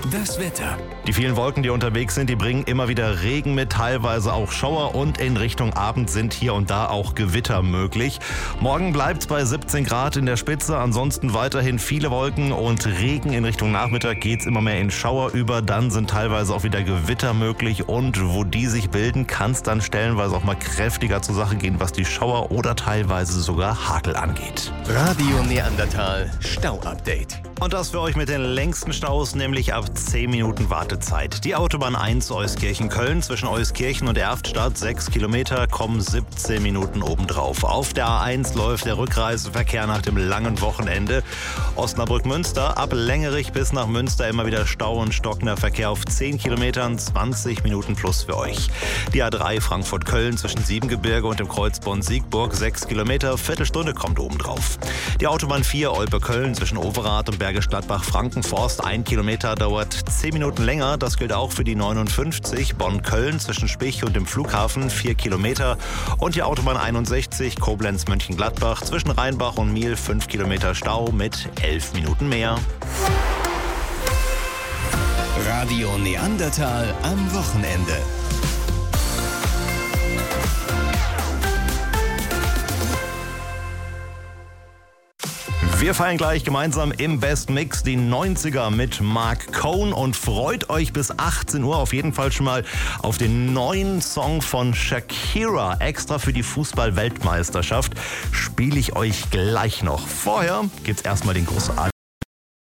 Das Wetter. Die vielen Wolken, die unterwegs sind, die bringen immer wieder Regen mit, teilweise auch Schauer und in Richtung Abend sind hier und da auch Gewitter möglich. Morgen bleibt es bei 17 Grad in der Spitze, ansonsten weiterhin viele Wolken und Regen. In Richtung Nachmittag geht es immer mehr in Schauer über, dann sind teilweise auch wieder Gewitter möglich und wo die sich bilden, kann es dann stellenweise auch mal kräftiger zur Sache gehen, was die Schauer oder teilweise sogar Hagel angeht. Radio Neandertal Stau-Update. Und das für euch mit den längsten Staus, nämlich ab 10 Minuten Wartezeit. Die Autobahn 1 Euskirchen-Köln zwischen Euskirchen und Erftstadt 6 Kilometer, kommen 17 Minuten obendrauf. Auf der A1 läuft der Rückreiseverkehr nach dem langen Wochenende. Osnabrück-Münster ab Längerich bis nach Münster immer wieder Stau und stockender Verkehr auf 10 Kilometern, 20 Minuten plus für euch. Die A3 Frankfurt-Köln zwischen Siebengebirge und dem Kreuz Bonn-Siegburg 6 Kilometer, Viertelstunde kommt obendrauf. Die Autobahn 4 Olpe-Köln zwischen Overath und Bergisch Gladbach-Frankenforst 1 Kilometer dauert 10 Minuten länger. Das gilt auch für die 59 Bonn-Köln zwischen Spich und dem Flughafen 4 Kilometer. Und die Autobahn 61 Koblenz-Mönchengladbach zwischen Rheinbach und Miel 5 Kilometer Stau mit 11 Minuten mehr. Radio Neandertal am Wochenende. Wir feiern gleich gemeinsam im Best Mix die 90er mit Mark Cohn und freut euch bis 18 Uhr auf jeden Fall schon mal auf den neuen Song von Shakira. Extra für die Fußball-Weltmeisterschaft spiele ich euch gleich noch. Vorher gibt's erstmal den großartigen